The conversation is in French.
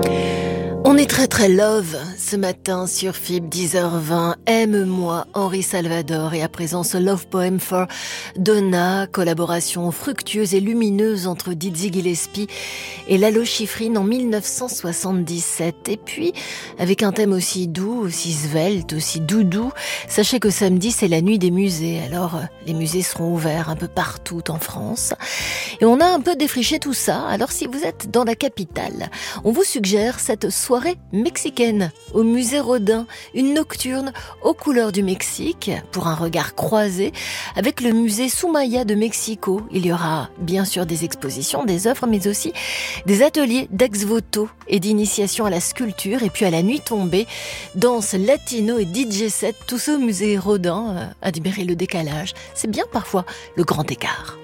On est très très love ce matin sur FIB 10h20. Aime-moi, Henri Salvador. Et à présent ce Love Poem for Donna, collaboration fructueuse et lumineuse entre Dizzy Gillespie et Lalo Schifrin en 1977. Et puis, avec un thème aussi doux, aussi svelte, aussi doudou, sachez que samedi c'est la nuit des musées. Alors les musées seront ouverts un peu partout en France. Et on a un peu défriché tout ça. Alors si vous êtes dans la capitale, on vous suggère cette soirée mexicaine au musée Rodin, une nocturne aux couleurs du Mexique pour un regard croisé avec le musée Soumaya de Mexico. Il y aura bien sûr des expositions, des œuvres, mais aussi des ateliers d'ex-voto et d'initiation à la sculpture. Et puis à la nuit tombée, danse latino et DJ set, tout ça au musée Rodin. Admirez le décalage, c'est bien parfois le grand écart.